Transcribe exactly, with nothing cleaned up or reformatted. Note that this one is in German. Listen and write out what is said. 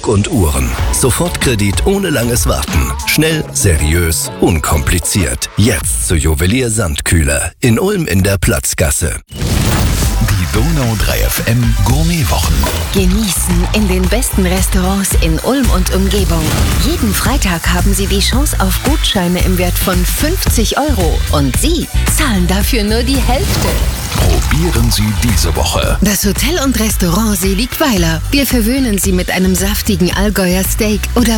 Schmuck und Uhren. Sofortkredit ohne langes Warten. Schnell, seriös, unkompliziert. Jetzt zu Juwelier Sandkühler in Ulm in der Platzgasse. Die Donau drei F M Gourmetwochen. Genießen in den besten Restaurants in Ulm und Umgebung. Jeden Freitag haben Sie die Chance auf Gutscheine im Wert von fünfzig Euro. Und Sie zahlen dafür nur die Hälfte. Probieren Sie diese Woche Das Hotel und Restaurant Seligweiler. Wir verwöhnen Sie mit einem saftigen Allgäuer Steak oder